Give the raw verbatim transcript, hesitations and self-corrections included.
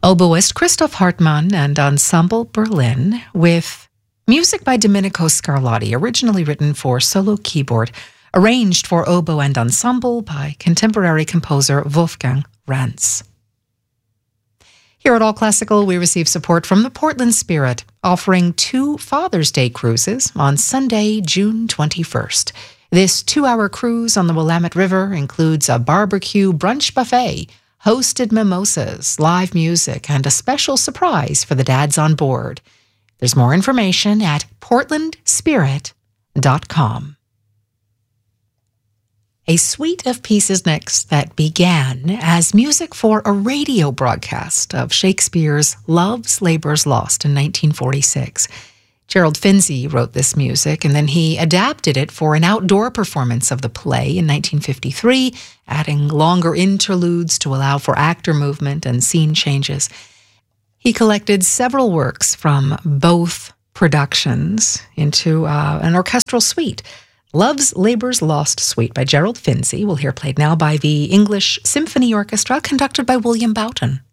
oboist Christoph Hartmann and Ensemble Berlin with music by Domenico Scarlatti, originally written for solo keyboard, arranged for oboe and ensemble by contemporary composer Wolfgang Ranz. Here at All Classical, we receive support from the Portland Spirit, offering two Father's Day cruises on Sunday, June twenty-first. This two-hour cruise on the Willamette River includes a barbecue brunch buffet, hosted mimosas, live music, and a special surprise for the dads on board. There's more information at portland spirit dot com. A suite of pieces next that began as music for a radio broadcast of Shakespeare's Love's Labour's Lost in nineteen forty-six. Gerald Finzi wrote this music, and then he adapted it for an outdoor performance of the play in nineteen fifty-three, adding longer interludes to allow for actor movement and scene changes. He collected several works from both productions into uh, an orchestral suite. Love's Labour's Lost Suite by Gerald Finzi, we'll hear played now by the English Symphony Orchestra, conducted by William Boughton.